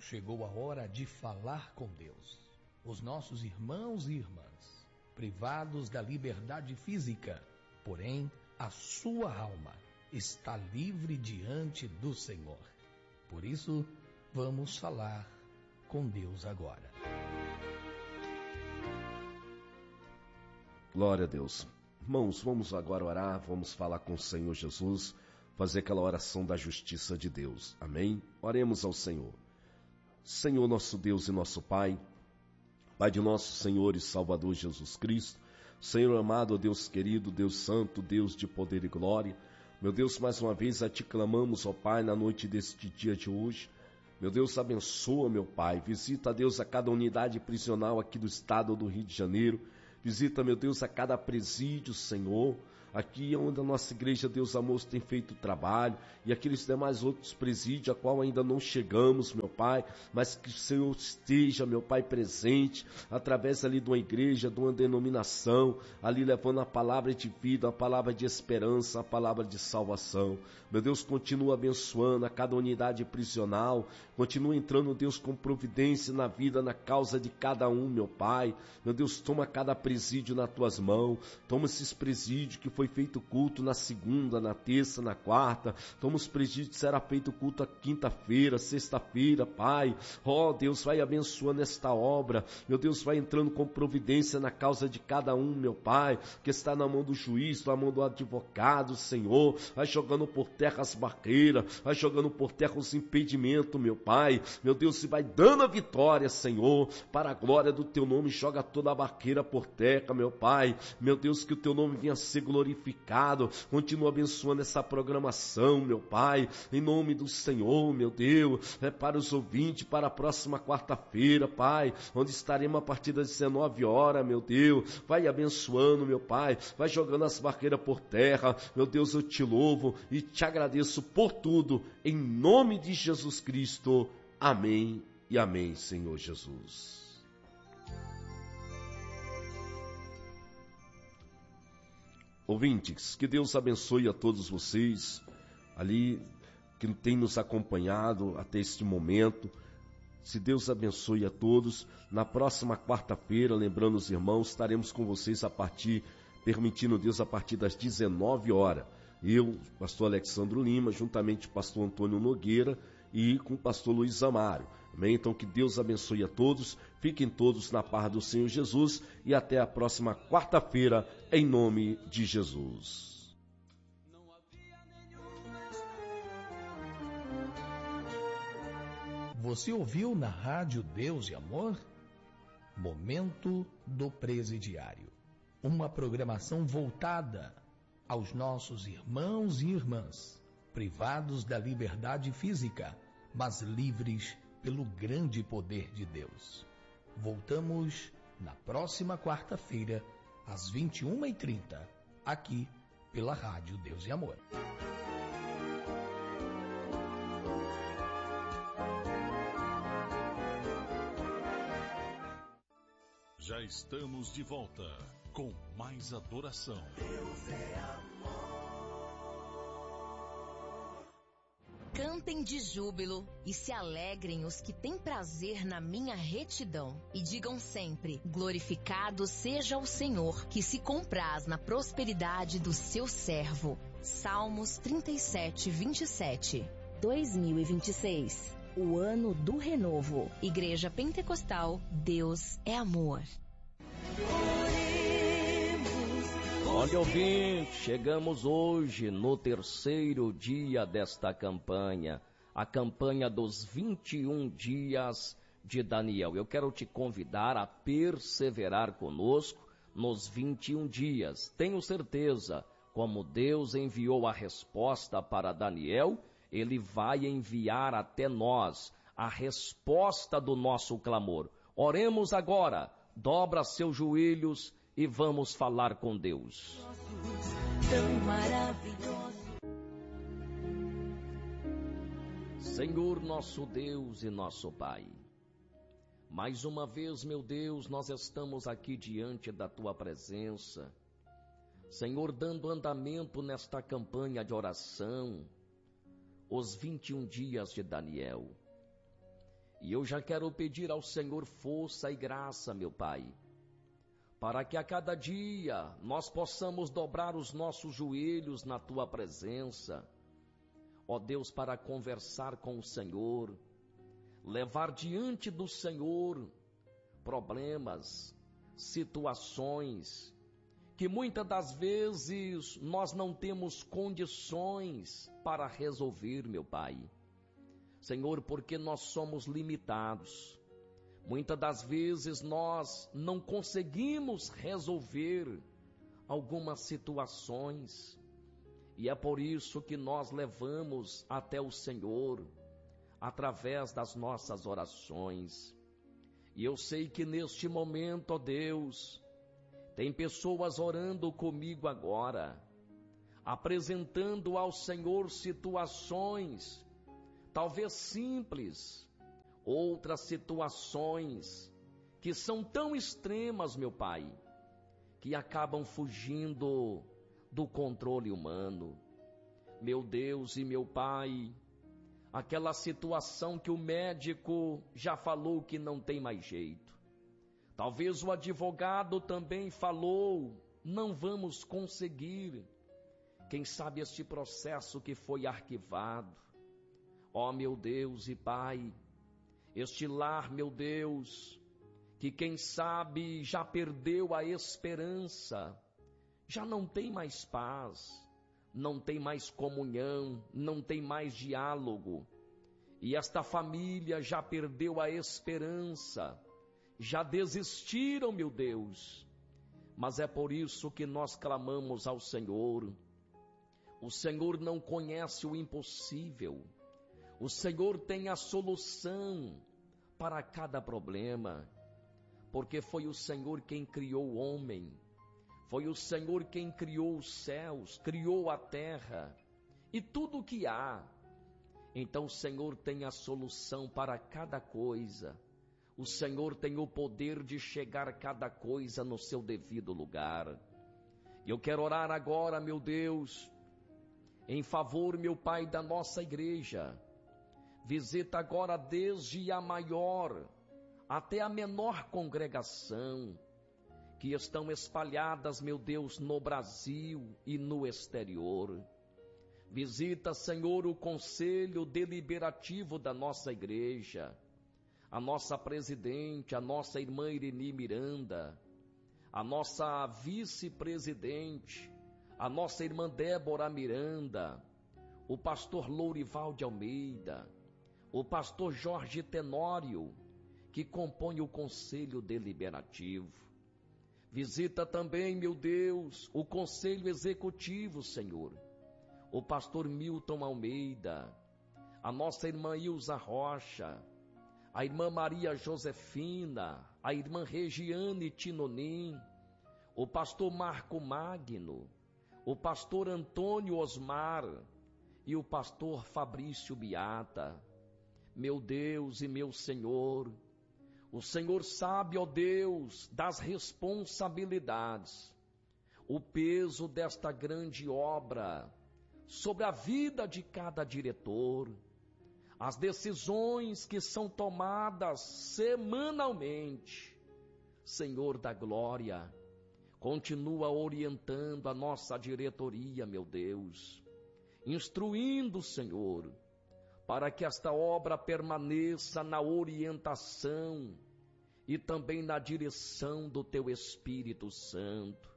Chegou a hora de falar com Deus. Os nossos irmãos e irmãs, privados da liberdade física, porém a sua alma está livre diante do Senhor. Por isso, vamos falar com Deus agora. Glória a Deus. Irmãos, vamos agora orar, vamos falar com o Senhor Jesus, fazer aquela oração da justiça de Deus. Amém? Oremos ao Senhor. Senhor, nosso Deus e nosso Pai, Pai de nosso Senhor e Salvador Jesus Cristo, Senhor amado, Deus querido, Deus santo, Deus de poder e glória, meu Deus, mais uma vez a Te clamamos, ó Pai, na noite deste dia de hoje. Meu Deus, abençoa, meu Pai, visita, Deus, a cada unidade prisional aqui do estado do Rio de Janeiro, visita, meu Deus, a cada presídio, Senhor, aqui onde a nossa igreja, Deus amor, tem feito trabalho, e aqueles demais outros presídios, a qual ainda não chegamos, meu Pai, mas que o Senhor esteja, meu Pai, presente, através ali de uma igreja, de uma denominação, ali levando a palavra de vida, a palavra de esperança, a palavra de salvação. Meu Deus, continua abençoando a cada unidade prisional, continua entrando, Deus, com providência na vida, na causa de cada um, meu Pai. Meu Deus, toma cada presídio nas tuas mãos, toma esses presídios que foi feito culto na segunda, na terça, na quarta, toma os presídios que será feito culto a quinta-feira, sexta-feira, Pai. Ó Deus, vai abençoando esta obra, meu Deus, vai entrando com providência na causa de cada um, meu Pai, que está na mão do juiz, na mão do advogado, Senhor, vai jogando por terra as barreiras, vai jogando por terra os impedimentos, meu Pai, meu Deus, e vai dando a vitória, Senhor, para a glória do Teu nome, joga toda a barreira por terra, meu Pai, meu Deus, que o Teu nome venha ser glorificado, continua abençoando essa programação, meu Pai, em nome do Senhor, meu Deus, para os ouvintes, para a próxima quarta-feira, Pai, onde estaremos a partir das 19 horas, meu Deus, vai abençoando, meu Pai, vai jogando as barreiras por terra, meu Deus, eu te louvo e te agradeço por tudo, em nome de Jesus Cristo, amém e amém, Senhor Jesus. Ouvintes, que Deus abençoe a todos vocês ali que tem nos acompanhado até este momento. Se Deus abençoe a todos. Na próxima quarta-feira, lembrando os irmãos, estaremos com vocês permitindo Deus, a partir das 19 horas. Eu, pastor Alexandro Lima, juntamente com o pastor Antônio Nogueira e com o pastor Luiz Amaro. Amém? Então que Deus abençoe a todos, fiquem todos na paz do Senhor Jesus e até a próxima quarta-feira, em nome de Jesus. Você ouviu na Rádio Deus e Amor? Momento do Presidiário. Uma programação voltada aos nossos irmãos e irmãs, privados da liberdade física, mas livres pelo grande poder de Deus. Voltamos na próxima quarta-feira, às 21h30, aqui pela Rádio Deus e Amor. Já estamos de volta com mais adoração. Deus é amor. Cantem de júbilo e se alegrem os que têm prazer na minha retidão. E digam sempre, glorificado seja o Senhor, que se compraz na prosperidade do seu servo. Salmos 37:27. 2026. O ano do renovo. Igreja Pentecostal, Deus é amor. Olha, ouvinte, chegamos hoje no terceiro dia desta campanha, a campanha dos 21 dias de Daniel. Eu quero te convidar a perseverar conosco nos 21 dias. Tenho certeza, como Deus enviou a resposta para Daniel, Ele vai enviar até nós a resposta do nosso clamor. Oremos agora, dobra seus joelhos e vamos falar com Deus. Tão maravilhoso. Senhor, nosso Deus e nosso Pai, mais uma vez, meu Deus, nós estamos aqui diante da Tua presença, Senhor, dando andamento nesta campanha de oração, os 21 dias de Daniel. E eu já quero pedir ao Senhor força e graça, meu Pai, para que a cada dia nós possamos dobrar os nossos joelhos na Tua presença, ó Deus, para conversar com o Senhor, levar diante do Senhor problemas, situações, que muitas das vezes nós não temos condições para resolver, meu Pai. Senhor, porque nós somos limitados. Muitas das vezes nós não conseguimos resolver algumas situações. E é por isso que nós levamos até o Senhor, através das nossas orações. E eu sei que neste momento, ó Deus, tem pessoas orando comigo agora, apresentando ao Senhor situações, talvez simples, outras situações que são tão extremas, meu Pai, que acabam fugindo do controle humano. Meu Deus e meu Pai, aquela situação que o médico já falou que não tem mais jeito. Talvez o advogado também falou, não vamos conseguir. Quem sabe este processo que foi arquivado. Ó meu Deus e Pai, este lar, meu Deus, que quem sabe já perdeu a esperança, já não tem mais paz, não tem mais comunhão, não tem mais diálogo. E esta família já perdeu a esperança, já desistiram, meu Deus. Mas é por isso que nós clamamos ao Senhor. O Senhor não conhece o impossível. O Senhor tem a solução para cada problema, porque foi o Senhor quem criou o homem, foi o Senhor quem criou os céus, criou a terra e tudo o que há. Então o Senhor tem a solução para cada coisa. O Senhor tem o poder de chegar cada coisa no seu devido lugar. Eu quero orar agora, meu Deus, em favor, meu Pai, da nossa igreja. Visita agora desde a maior até a menor congregação que estão espalhadas, meu Deus, no Brasil e no exterior. Visita, Senhor, o conselho deliberativo da nossa igreja, a nossa presidente, a nossa irmã Ireni Miranda, a nossa vice-presidente, a nossa irmã Débora Miranda, o pastor Lourival de Almeida, o pastor Jorge Tenório, que compõe o conselho deliberativo. Visita também, meu Deus, o conselho executivo, Senhor, o pastor Milton Almeida, a nossa irmã Ilza Rocha, a irmã Maria Josefina, a irmã Regiane Tinonim, o pastor Marco Magno, o pastor Antônio Osmar e o pastor Fabrício Beata. Meu Deus e meu Senhor, o Senhor sabe, ó Deus, das responsabilidades, o peso desta grande obra sobre a vida de cada diretor, as decisões que são tomadas semanalmente. Senhor da glória, continua orientando a nossa diretoria, meu Deus, instruindo, Senhor, para que esta obra permaneça na orientação e também na direção do Teu Espírito Santo.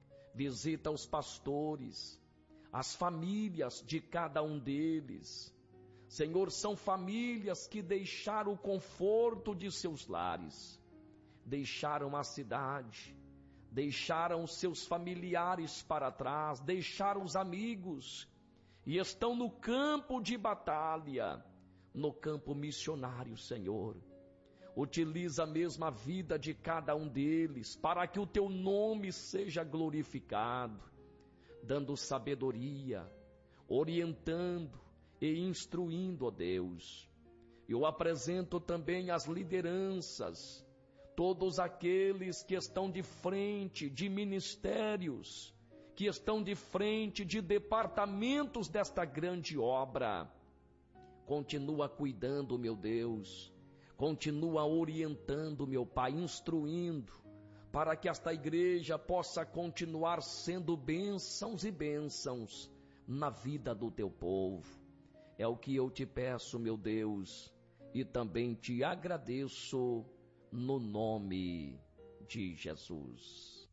Visita os pastores, as famílias de cada um deles. Senhor, são famílias que deixaram o conforto de seus lares, deixaram a cidade, deixaram os seus familiares para trás, deixaram os amigos, e estão no campo de batalha, no campo missionário, Senhor. Utiliza mesmo a vida de cada um deles, para que o Teu nome seja glorificado, dando sabedoria, orientando e instruindo, ó Deus. Eu apresento também as lideranças, todos aqueles que estão de frente de ministérios, que estão de frente de departamentos desta grande obra. Continua cuidando, meu Deus, Continua orientando, meu Pai, instruindo, para que esta igreja possa continuar sendo bênçãos e bênçãos na vida do teu povo. É o que eu te peço, meu Deus, e também te agradeço no nome de Jesus.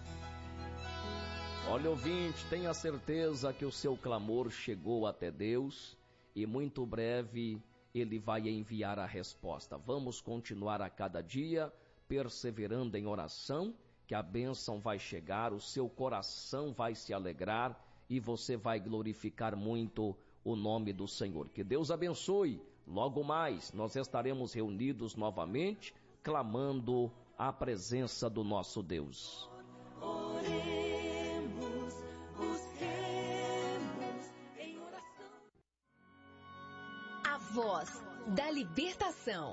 Olha, ouvinte, tenha certeza que o seu clamor chegou até Deus e muito breve Ele vai enviar a resposta. Vamos continuar a cada dia perseverando em oração, que a bênção vai chegar, o seu coração vai se alegrar e você vai glorificar muito o nome do Senhor. Que Deus abençoe. Logo mais nós estaremos reunidos novamente, clamando a presença do nosso Deus. Oremos, busquemos em oração. A voz da libertação.